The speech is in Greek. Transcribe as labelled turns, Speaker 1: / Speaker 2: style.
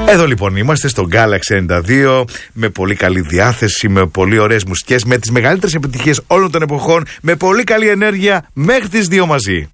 Speaker 1: Εδώ λοιπόν είμαστε στο Galaxy 92 με πολύ καλή διάθεση, με πολύ ωραίες μουσικές, με τις μεγαλύτερες επιτυχίες όλων των εποχών, με πολύ καλή ενέργεια μέχρι τις 2 μαζί.